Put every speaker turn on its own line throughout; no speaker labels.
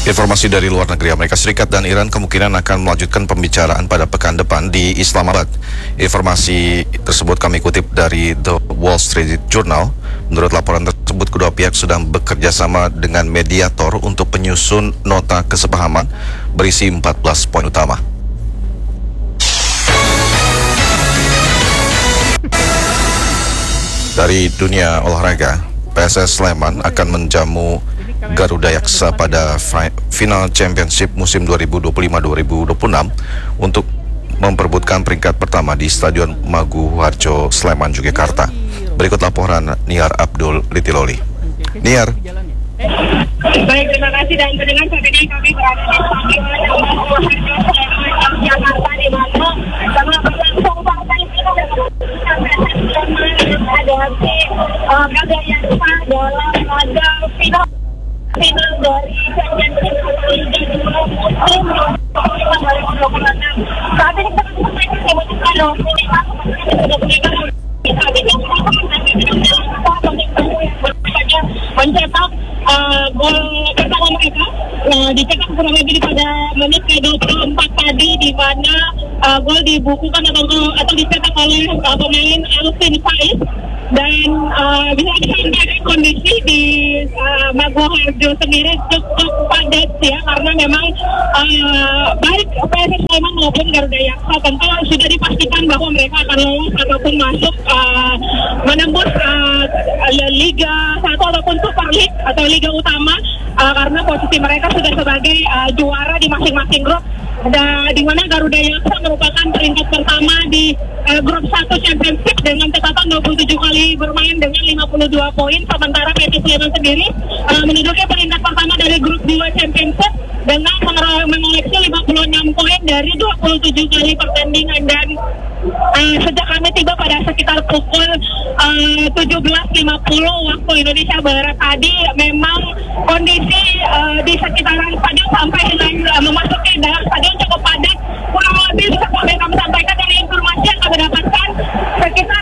Informasi dari luar negeri, Amerika Serikat dan Iran kemungkinan akan melanjutkan pembicaraan pada pekan depan di Islamabad. Informasi tersebut kami kutip dari The Wall Street Journal. Menurut laporan tersebut, kedua pihak sedang bekerja sama dengan mediator untuk penyusun nota kesepahaman berisi 14 poin utama. Dari dunia olahraga, PSS Sleman akan menjamu Garuda Yaksa pada final Championship musim 2025-2026 untuk memperebutkan peringkat pertama di Stadion Magu Harjo, Sleman, Yogyakarta. Berikut laporan Niar Abdul Litiloli. Niar.
Baik, terima kasih dan pendengar, saat ini kami berada di Stadion Magu Harjo, Sleman, Yogyakarta, di mana sama berlangsung partai final PSS Sleman menghadapi Garuda Yaksa dalam laga final dari Championship Liga 2 musim 2025-2026. Saat ini kita sampaikan dibutuhkan mencetak gol pertama mereka dicetak kurang lebih pada menit ke-24 tadi, di mana gol dibukukan atau dicetak oleh pemain Alvin Faiz. Dan bisa disampaikan kondisi di Magu Harjo sendiri cukup padat ya, karena memang baik PSS Sleman maupun Garuda Yaksa tentu sudah dipastikan bahwa mereka akan lolos ataupun masuk menembus Liga 1 ataupun Super League atau Liga Utama, karena posisi mereka sudah sebagai juara di masing-masing grup. Di mana Garuda Yaksa merupakan peringkat pertama di grup 1 Championship dengan catatan 27 kali bermain dengan 52 poin, sementara PSS Sleman sendiri menduduki peringkat pertama dari grup 2 Championship dengan mengoleksi 56 poin dari 27 kali pertandingan. Dan sejak kami tiba pada sekitar pukul 17.50 waktu Indonesia Barat tadi, memang kondisi di sekitaran stadion sampai dengan memasuki dalam stadion cukup padat. Kurang lebih seperti kami sampaikan dari informasi yang kami dapatkan, sekitar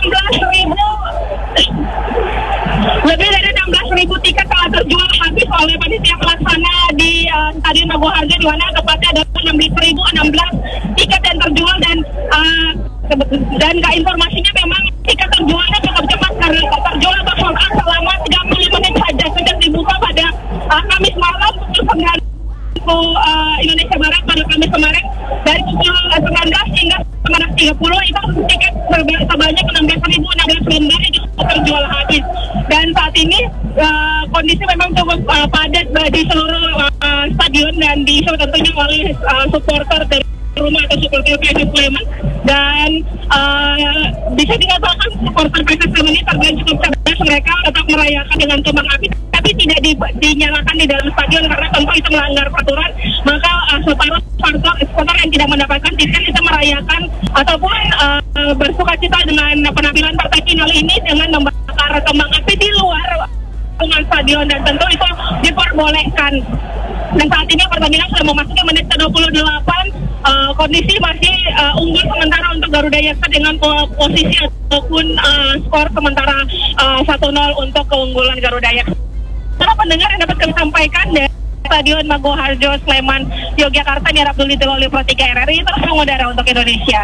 16.000 lebih dari 16.000 tiket telah terjual habis oleh panitia pelaksana di Stadion Magu Harjo, di mana tepatnya ada 16.016 tiket yang terjual. Dan informasinya memang tiket terjualnya cukup cepat karena terjual atau sold out selama 30 menit saja sejak dibuka pada Kamis malam pukul 9 Indonesia Barat pada Kamis kemarin. Dari pukul 19 hingga 19.30 itu tiket sebanyak 16.016 lembar itu terjual habis. Dan saat ini kondisi memang cukup padat di seluruh stadion dan diisi tentunya oleh supporter dari rumah atau supporter PSS Sleman. Dan bisa dikatakan supporter PSS Sleman ini terlihat cukup cerdas, mereka tetap merayakan dengan kembang api, tapi tidak dinyalakan di dalam stadion karena tentu itu melanggar peraturan. Maka supporter yang tidak mendapatkan tiket itu merayakan ataupun bersukacita dengan penampilan partai final ini dengan membakar kembang api di luar lingkungan stadion, dan tentu itu diperbolehkan. Dan saat ini pertandingan sudah memasuki menit ke-28, kondisi masih unggul sementara untuk Garuda Yaksa dengan posisi ataupun skor sementara 1-0 untuk keunggulan Garuda Yaksa. Para pendengar yang dapat kami sampaikan dari Stadion Magu Harjo, Sleman, Yogyakarta, Niar Abdul Litiloli, Pro 3 RRI, terus mengudara untuk Indonesia.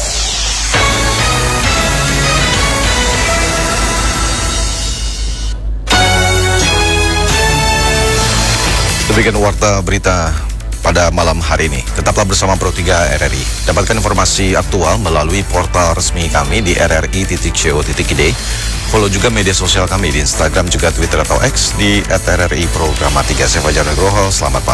Demikian warta berita pada malam hari ini. Tetaplah bersama Pro 3 RRI. Dapatkan informasi aktual melalui portal resmi kami di rri.co.id. Follow juga media sosial kami di Instagram juga Twitter atau X di @RRI Programa 3. Saya Fajar Nugroho. Selamat malam.